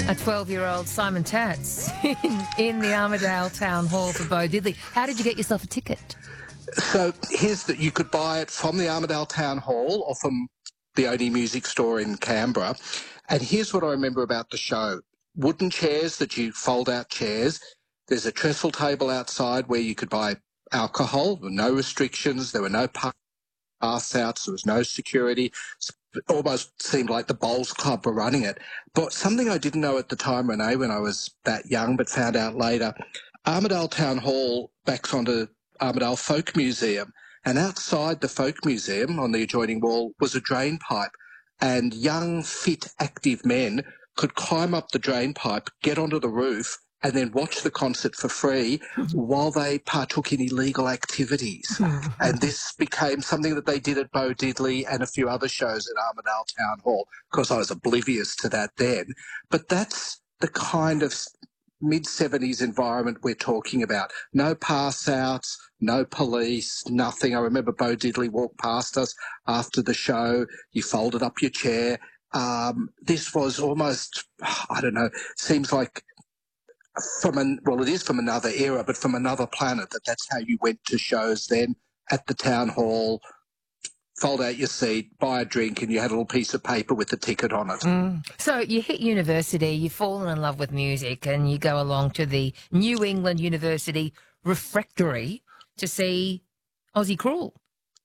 A 12-year-old Simon Tatz in the Armidale Town Hall for Bo Diddley. How did you get yourself a ticket? So here's that you could buy it from the Armidale Town Hall or from the Odie Music Store in Canberra. And here's what I remember about the show. Wooden chairs that you fold out chairs. There's a trestle table outside where you could buy alcohol. There were no restrictions. There were no pass outs. There was no security. It almost seemed like the Bowls Club were running it. But something I didn't know at the time, Renee, when I was that young, but found out later, Armidale Town Hall backs onto Armidale Folk Museum. And outside the Folk Museum on the adjoining wall was a drain pipe. And young, fit, active men could climb up the drain pipe, get onto the roof, and then watch the concert for free while they partook in illegal activities. And this became something that they did at Bo Diddley and a few other shows at Armidale Town Hall. Of course, I was oblivious to that then. But that's the kind of mid-70s environment we're talking about. No pass-outs, no police, nothing. I remember Bo Diddley walked past us after the show. You folded up your chair. This was almost, I don't know, seems like it is from another era, but from another planet, that's how you went to shows then at the town hall, fold out your seat, buy a drink, and you had a little piece of paper with the ticket on it. So you hit university, you've fallen in love with music, and you go along to the New England University Refectory to see Ozzy Cruel.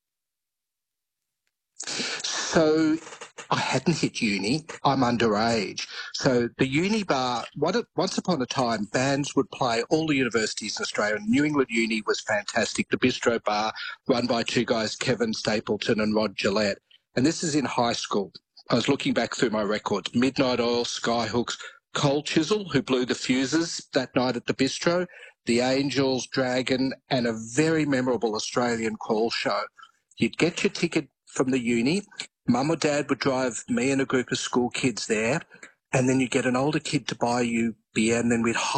So I hadn't hit uni. I'm underage. So the uni bar, once upon a time, bands would play all the universities in Australia. New England Uni was fantastic. The Bistro Bar, run by two guys, Kevin Stapleton and Rod Gillette. And this is in high school. I was looking back through my records. Midnight Oil, Skyhooks, Cold Chisel, who blew the fuses that night at the Bistro, the Angels, Dragon, and a very memorable Australian call show. You'd get your ticket from the uni. Mum or Dad would drive me and a group of school kids there, and then you'd get an older kid to buy you beer, and then we'd